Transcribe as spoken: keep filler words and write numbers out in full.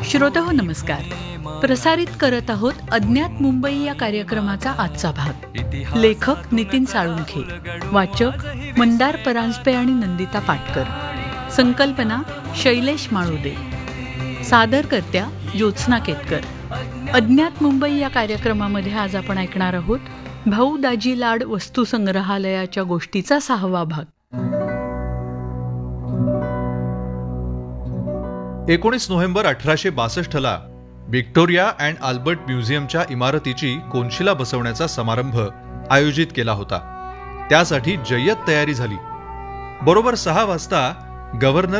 श्रोतेहो नमस्कार. प्रसारित करत आहोत अज्ञात मुंबई या कार्यक्रमाचा आजचा भाग. लेखक नितीन साळुंखे, वाचक मंदार परांजपे आणि नंदिता पाटकर, संकल्पना शैलेश माळुदे, सादरकर्त्या ज्योत्स्ना केतकर. अज्ञात मुंबई या कार्यक्रमामध्ये आज आपण ऐकणार आहोत भाऊ दाजी लाड वस्तू संग्रहालयाच्या गोष्टीचा सहावा भाग. एकोणीस नोव्हेंबर अठराशे बासष्टला व्हिक्टोरिया अँड अल्बर्ट म्युझियमच्या इमारतीची कोनशिला बसवण्याचा समारंभ आयोजित केला होता. त्यासाठी जय्यत तयारी झाली. बरोबर सहा वाजता गव्हर्नर